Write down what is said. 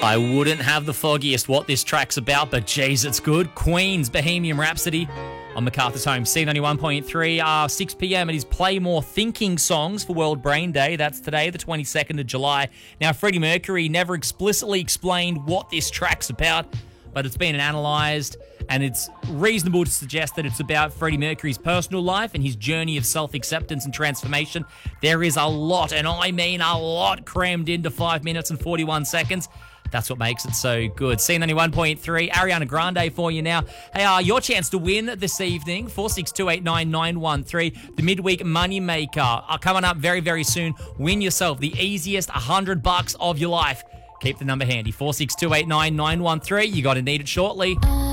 I wouldn't have the foggiest what this track's about, but geez, it's good. Queen's Bohemian Rhapsody on MacArthur's Home. C91.3, 6 p.m. It is Play More Thinking Songs for World Brain Day. That's today, the 22nd of July. Now, Freddie Mercury never explicitly explained what this track's about, but it's been analysed, and it's reasonable to suggest that it's about Freddie Mercury's personal life and his journey of self-acceptance and transformation. There is a lot, and I mean a lot, crammed into 5 minutes and 41 seconds. That's what makes it so good. C91.3, Ariana Grande for you now. Hey, your chance to win this evening, 462899113, the midweek money maker. Coming up very, very soon. Win yourself the easiest $100 of your life. Keep the number handy, 462899113. You're going to need it shortly.